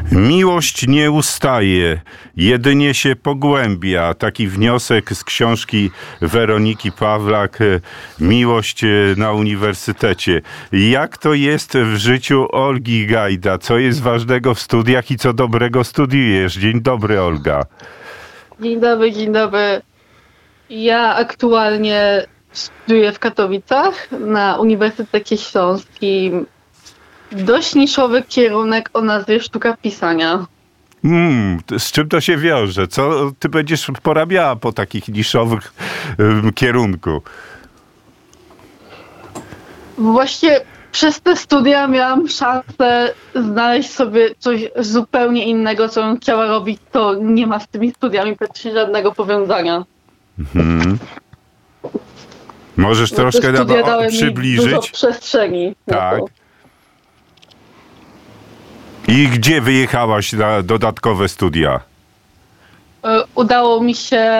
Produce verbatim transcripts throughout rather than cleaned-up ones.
Miłość nie ustaje, jedynie się pogłębia. Taki wniosek z książki Weroniki Pawlak, Miłość na uniwersytecie. Jak to jest w życiu Olgi Gajda? Co jest ważnego w studiach i co dobrego studiujesz? Dzień dobry, Olga. Dzień dobry, dzień dobry. Ja aktualnie studiuję w Katowicach na Uniwersytecie Śląskim. Dość niszowy kierunek o nazwie sztuka pisania. Hmm, z czym to się wiąże? Co ty będziesz porabiała po takich niszowych um, kierunku? Właśnie przez te studia miałam szansę znaleźć sobie coś zupełnie innego, co bym chciała robić, to nie ma z tymi studiami praktycznie żadnego powiązania. Mhm. Możesz No, troszkę te studia nam dały przybliżyć? mi dużo przestrzeni. Tak. I gdzie wyjechałaś na dodatkowe studia? Udało mi się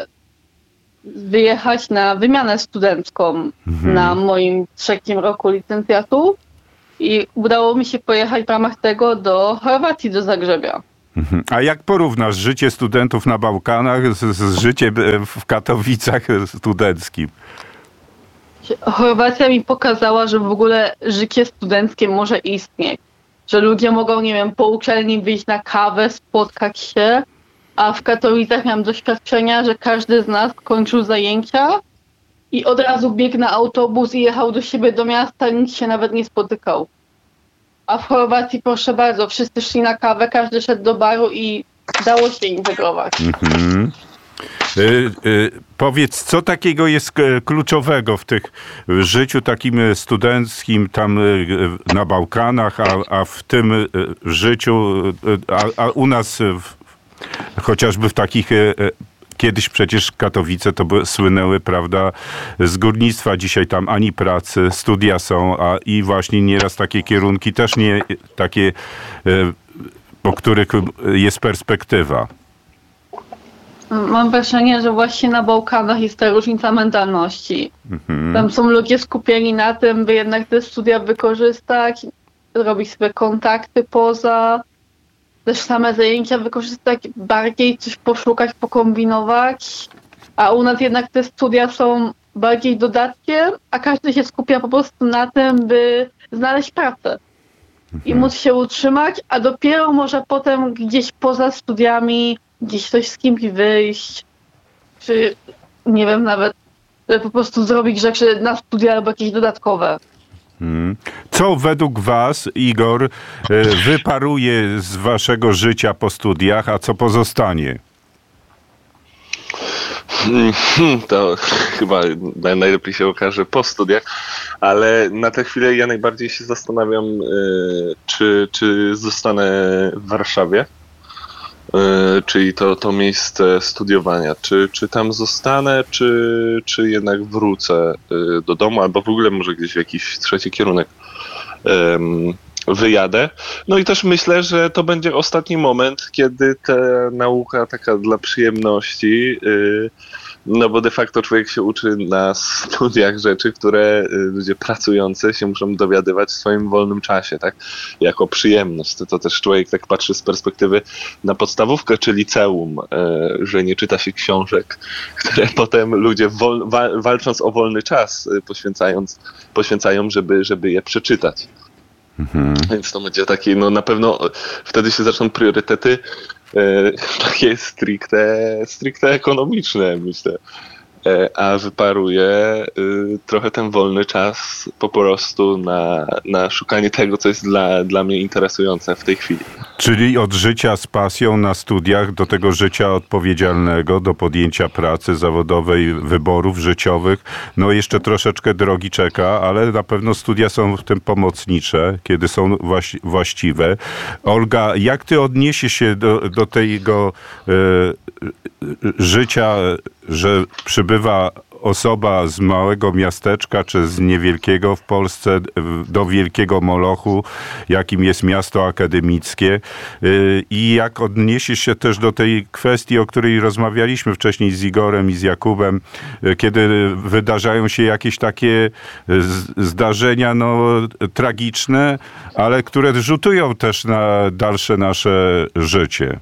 wyjechać na wymianę studencką mhm. na moim trzecim roku licencjatu i udało mi się pojechać w ramach tego do Chorwacji, do Zagrzebia. Mhm. A jak porównasz życie studentów na Bałkanach z, z życiem w Katowicach studenckim? Chorwacja mi pokazała, że w ogóle życie studenckie może istnieć. Że ludzie mogą, nie wiem, po uczelni wyjść na kawę, spotkać się, a w Katowicach miałam doświadczenia, że każdy z nas kończył zajęcia i od razu biegł na autobus i jechał do siebie do miasta, nikt się nawet nie spotykał. A w Chorwacji, proszę bardzo, wszyscy szli na kawę, każdy szedł do baru i dało się integrować. Mm-hmm. Y, y, powiedz, co takiego jest kluczowego w tych w życiu takim studenckim tam y, na Bałkanach, a, a w tym y, życiu, y, a, a u nas y, w, chociażby w takich y, kiedyś przecież Katowice to by, słynęły, prawda, z górnictwa, dzisiaj tam ani pracy, studia są, a i właśnie nieraz takie kierunki też nie takie, y, po których jest perspektywa. Mam wrażenie, że właśnie na Bałkanach jest ta różnica mentalności. Mhm. Tam są ludzie skupieni na tym, by jednak te studia wykorzystać, robić sobie kontakty poza, też same zajęcia wykorzystać, bardziej coś poszukać, pokombinować. A u nas jednak te studia są bardziej dodatkiem, a każdy się skupia po prostu na tym, by znaleźć pracę mhm. i móc się utrzymać, a dopiero może potem gdzieś poza studiami gdzieś coś z kimś wyjść, czy nie wiem, nawet po prostu zrobić rzeczy na studia albo jakieś dodatkowe. Hmm. Co według was, Igor, wyparuje z waszego życia po studiach, a co pozostanie? To chyba najlepiej się okaże po studiach, ale na tę chwilę ja najbardziej się zastanawiam, czy, czy zostanę w Warszawie. Yy, czyli to, to miejsce studiowania. Czy, czy tam zostanę, czy, czy jednak wrócę yy, do domu, albo w ogóle może gdzieś w jakiś trzeci kierunek yy, wyjadę. No i też myślę, że to będzie ostatni moment, kiedy ta nauka taka dla przyjemności, yy, no bo de facto człowiek się uczy na studiach rzeczy, które ludzie pracujący się muszą dowiadywać w swoim wolnym czasie, tak? Jako przyjemność. To, to też człowiek tak patrzy z perspektywy na podstawówkę czy liceum, że nie czyta się książek, które potem ludzie wol, wal, walcząc o wolny czas poświęcając, poświęcają, żeby, żeby je przeczytać. Mhm. Więc to będzie taki, no na pewno wtedy się zaczną priorytety takie stricte, stricte ekonomiczne, myślę. A wyparuje trochę ten wolny czas po prostu na, na szukanie tego, co jest dla, dla mnie interesujące w tej chwili. Czyli od życia z pasją na studiach do tego życia odpowiedzialnego, do podjęcia pracy zawodowej, wyborów życiowych. No jeszcze troszeczkę drogi czeka, ale na pewno studia są w tym pomocnicze, kiedy są właś- właściwe. Olga, jak ty odniesiesz się do, do tego e, życia, że przybywa osoba z małego miasteczka, czy z niewielkiego w Polsce do wielkiego molochu, jakim jest miasto akademickie. I jak odniesiesz się też do tej kwestii, o której rozmawialiśmy wcześniej z Igorem i z Jakubem, kiedy wydarzają się jakieś takie zdarzenia no, tragiczne, ale które rzutują też na dalsze nasze życie.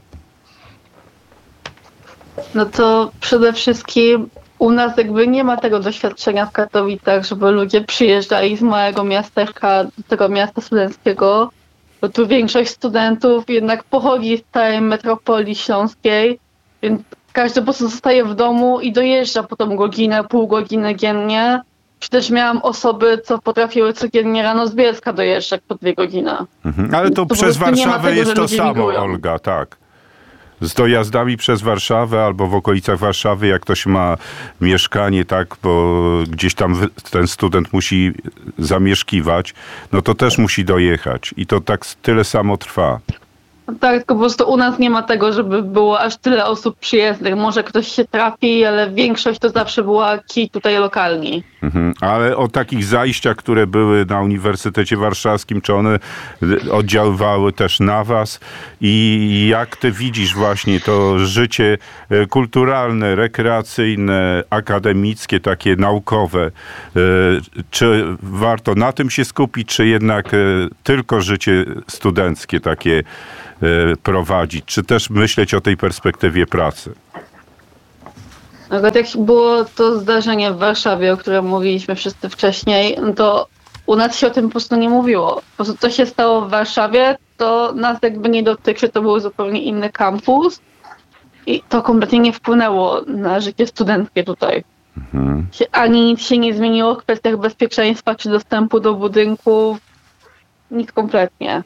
No to przede wszystkim u nas jakby nie ma tego doświadczenia w Katowicach, żeby ludzie przyjeżdżali z małego miasteczka do tego miasta studenckiego, bo tu większość studentów jednak pochodzi z całej metropolii śląskiej, więc każdy po prostu zostaje w domu i dojeżdża po tą godzinę, pół godziny dziennie. Czy też miałam osoby, co potrafiły codziennie rano z Bielska dojeżdżać po dwie godziny. Mhm. Ale to, to przez Warszawę tego, jest to samo, migrują. Olga, tak. Z dojazdami przez Warszawę albo w okolicach Warszawy, jak ktoś ma mieszkanie, tak, bo gdzieś tam ten student musi zamieszkiwać, no to też musi dojechać i to tak tyle samo trwa. Tak, tylko po prostu u nas nie ma tego, żeby było aż tyle osób przyjezdnych. Może ktoś się trafi, ale większość to zawsze była ci tutaj lokalni. Mhm. Ale o takich zajściach, które były na Uniwersytecie Warszawskim, czy one oddziaływały też na was? I jak ty widzisz właśnie to życie kulturalne, rekreacyjne, akademickie, takie naukowe? Czy warto na tym się skupić, czy jednak tylko życie studenckie takie prowadzić, czy też myśleć o tej perspektywie pracy? Nawet jak było to zdarzenie w Warszawie, o którym mówiliśmy wszyscy wcześniej, to u nas się o tym po prostu nie mówiło. Po prostu co się stało w Warszawie, to nas jakby nie dotyczy, to był zupełnie inny kampus i to kompletnie nie wpłynęło na życie studenckie tutaj. Mhm. Ani nic się nie zmieniło w kwestiach bezpieczeństwa czy dostępu do budynków, nic kompletnie.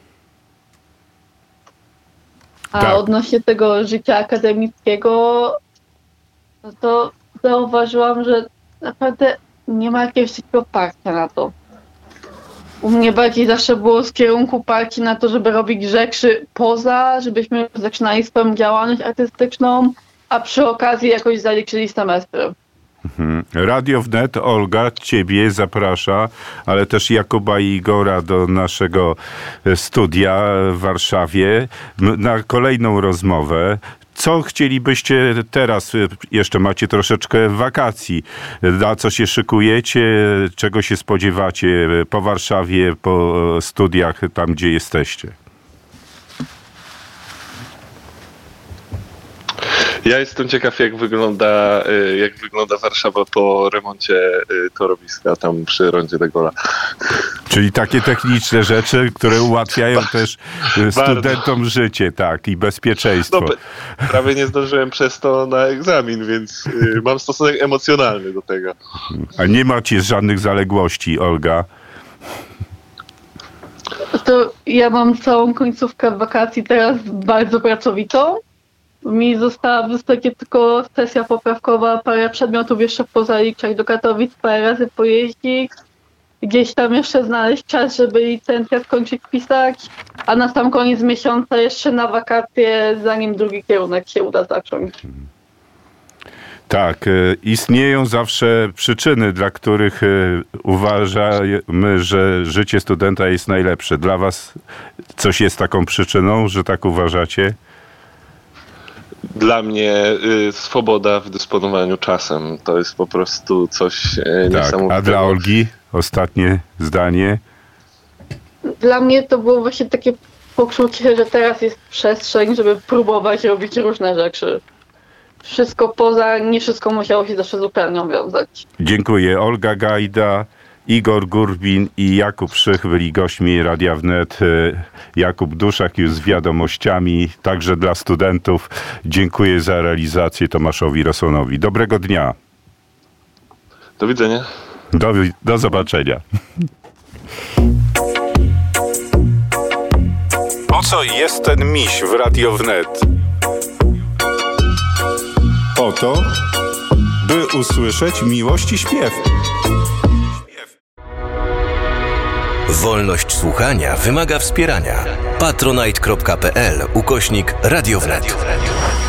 A tak. Odnośnie tego życia akademickiego, no to zauważyłam, że naprawdę nie ma jakiegoś takiego parcia na to. U mnie bardziej zawsze było z kierunku parci na to, żeby robić rzeczy poza, żebyśmy zaczynali swoją działalność artystyczną, a przy okazji jakoś zaliczyli semestry. Radio Wnet, Olga, ciebie zaprasza, ale też Jakuba i Igora do naszego studia w Warszawie na kolejną rozmowę. Co chcielibyście teraz, jeszcze macie troszeczkę wakacji, na co się szykujecie, czego się spodziewacie po Warszawie, po studiach, tam gdzie jesteście? Ja jestem ciekaw, jak wygląda, jak wygląda Warszawa po remoncie torowiska tam przy rondzie de Gaulle'a. Czyli takie techniczne rzeczy, które ułatwiają też studentom życie, tak, i bezpieczeństwo. No, prawie nie zdążyłem przez to na egzamin, więc mam stosunek emocjonalny do tego. A nie macie żadnych zaległości, Olga? To ja mam całą końcówkę wakacji teraz bardzo pracowitą. Mi została w zasadzie tylko sesja poprawkowa, parę przedmiotów jeszcze pozaliczać do Katowic, parę razy pojeździć, gdzieś tam jeszcze znaleźć czas, żeby licencję skończyć pisać, a na sam koniec miesiąca jeszcze na wakacje, zanim drugi kierunek się uda zacząć. Tak, istnieją zawsze przyczyny, dla których uważamy, że życie studenta jest najlepsze. Dla was coś jest taką przyczyną, że tak uważacie? Dla mnie y, swoboda w dysponowaniu czasem to jest po prostu coś y, tak, niesamowitego. A dla Olgi ostatnie zdanie? Dla mnie to było właśnie takie poczucie, że teraz jest przestrzeń, żeby próbować robić różne rzeczy. Wszystko poza, nie wszystko musiało się zawsze z uczelnią wiązać. Dziękuję. Olga Gajda, Igor Gurbin i Jakub Szych byli gośćmi Radia Wnet. Jakub Duszak już z wiadomościami, także dla studentów. Dziękuję za realizację Tomaszowi Rossonowi. Dobrego dnia. Do widzenia. Do, do zobaczenia. Po co jest ten miś w Radio Wnet? Po to, by usłyszeć miłość i śpiew. Wolność słuchania wymaga wspierania. patronite kropka p l ukośnik Radio Wnet.